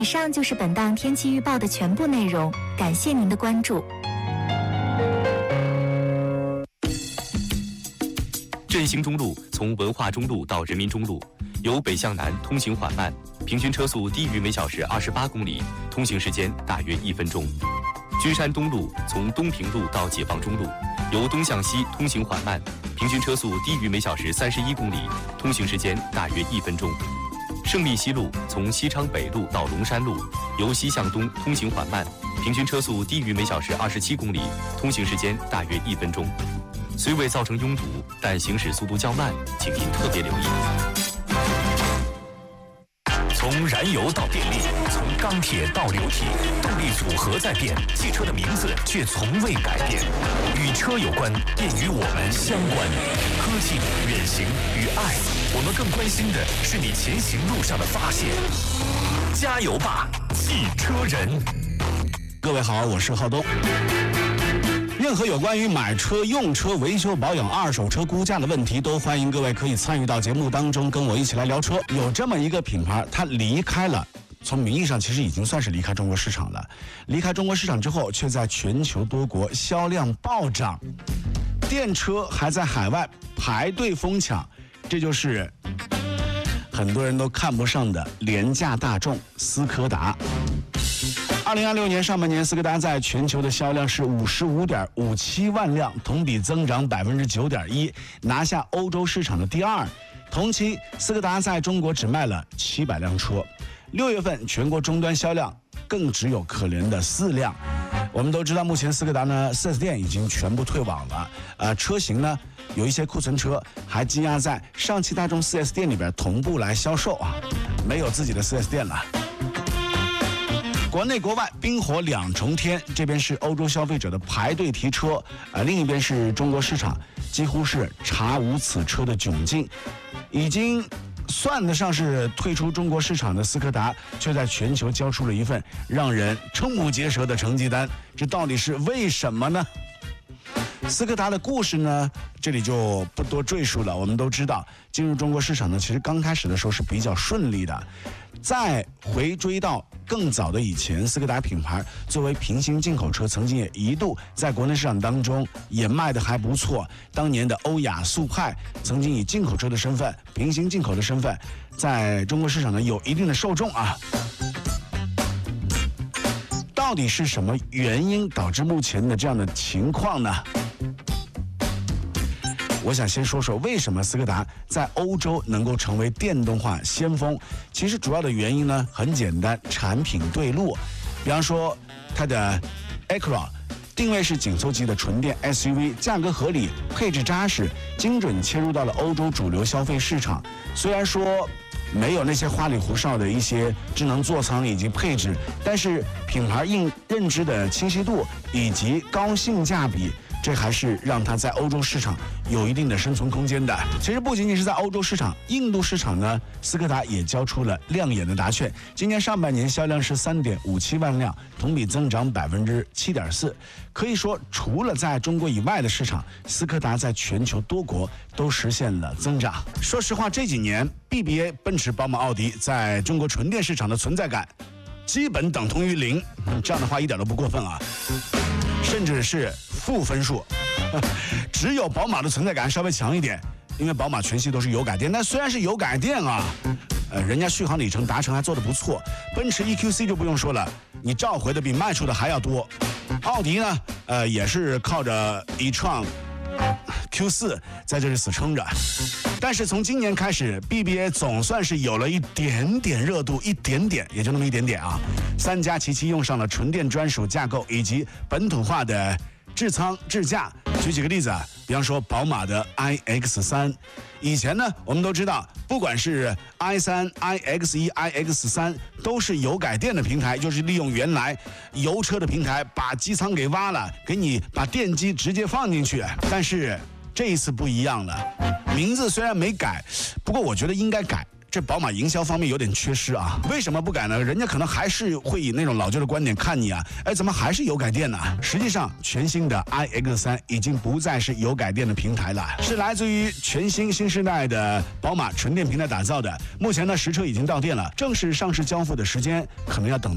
以上就是本档天气预报的全部内容，感谢您的关注。 振兴中路从文化中路到人民中路，由北向南通行缓慢，平均车速低于每小时28公里，通行时间大约1分钟。君山东路从东平路到解放中路，由东向西通行缓慢，平均车速低于每小时31公里，通行时间大约1分钟。胜利西路从西昌北路到龙山路，由西向东通行缓慢，平均车速低于每小时27公里，通行时间大约1分钟。虽未造成拥堵，但行驶速度较慢，请您特别留意。 从燃油到电力，从钢铁到流体，动力组合在变，汽车的名字却从未改变。与车有关，便与我们相关。科技、远行与爱，我们更关心的是你前行路上的发现。加油吧，汽车人！ 各位好，我是浩东。任何有关于买车、用车、维修保养、二手车估价的问题，都欢迎各位可以参与到节目当中，跟我一起来聊车。有这么一个品牌，它离开了，从名义上其实已经算是离开中国市场了。离开中国市场之后，却在全球多国销量暴涨，电车还在海外排队疯抢，这就是很多人都看不上的廉价大众斯柯达。2026年上半年，斯柯达在全球的销量是55.57万辆，同比增长9.1%，拿下欧洲市场的第二。同期，斯柯达在中国只卖了700辆车，6月份全国终端销量更只有可怜的4辆。我们都知道，目前斯柯达呢 4S 店已经全部退网了，车型呢有一些库存车还积压在上汽大众 4S 店里边同步来销售啊，没有自己的 4S 店了。国内国外冰火两重天，这边是欧洲消费者的排队提车，另一边是中国市场几乎是查无此车的窘境，已经算得上是退出中国市场的斯柯达，却在全球交出了一份让人瞠目结舌的成绩单，这到底是为什么呢？斯柯达的故事呢，这里就不多赘述了。我们都知道，进入中国市场呢，其实刚开始的时候是比较顺利的。再回追到更早的以前，斯柯达品牌作为平行进口车，曾经也一度在国内市场当中也卖得还不错。当年的欧雅速派曾经以进口车的身份、平行进口的身份，在中国市场呢有一定的受众啊。到底是什么原因导致目前的这样的情况呢？我想先说说为什么斯柯达在欧洲能够成为电动化先锋。其实主要的原因呢很简单，产品对路。比方说它的 Acura 定位是紧凑级的纯电 SUV， 价格合理，配置扎实，精准切入到了欧洲主流消费市场。虽然说没有那些花里胡哨的一些智能座舱以及配置，但是品牌认知的清晰度以及高性价比，这还是让它在欧洲市场有一定的生存空间的。其实不仅仅是在欧洲市场，印度市场呢，斯柯达也交出了亮眼的答卷。今年上半年销量是3.57万辆，同比增长7.4%。可以说，除了在中国以外的市场，斯柯达在全球多国都实现了增长。说实话，这几年 BBA、奔驰、宝马、奥迪在中国纯电市场的存在感基本等同于0，这样的话一点都不过分啊，甚至是负分数。只有宝马的存在感稍微强一点，因为宝马全系都是油改电，但虽然是油改电啊，人家续航里程达成还做得不错。奔驰 EQC 就不用说了，你召回的比卖出的还要多。奥迪呢，也是靠着e-tron Q4 在这里死撑着。但是从今年开始 BBA 总算是有了一点点热度，一点点，也就那么一点点啊。3家齐齐用上了纯电专属架构以及本土化的智舱智驾。举几个例子啊，比方说宝马的 iX3， 以前呢我们都知道，不管是 i3、iX1、iX3 都是油改电的平台，就是利用原来油车的平台把机舱给挖了，给你把电机直接放进去。但是这一次不一样了，名字虽然没改，不过我觉得应该改， 这宝马营销方面有点缺失啊。为什么不改呢？人家可能还是会以那种老旧的观点看你啊，哎，怎么还是油改电呢？实际上，全新的 iX3 已经不再是油改电的平台了，是来自于全新世代的宝马纯电平台打造的。目前呢，实车已经到店了，正式上市交付的时间可能要等